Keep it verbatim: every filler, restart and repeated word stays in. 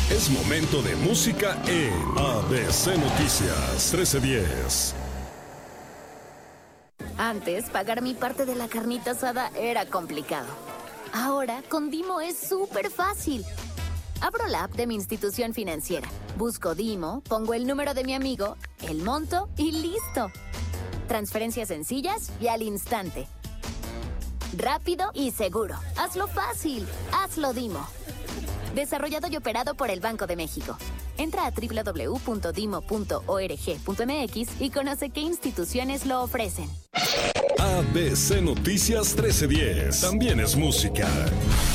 Es momento de música en A B C Noticias trece diez. Antes, pagar mi parte de la carnita asada era complicado. Ahora, con Dimo es súper fácil. Abro la app de mi institución financiera, busco Dimo, pongo el número de mi amigo, el monto y listo. Transferencias sencillas y al instante. Rápido y seguro. Hazlo fácil. Hazlo Dimo. Desarrollado y operado por el Banco de México. Entra a doble u doble u doble u punto dimo punto org punto m x y conoce qué instituciones lo ofrecen. A B C Noticias trece diez. También es música.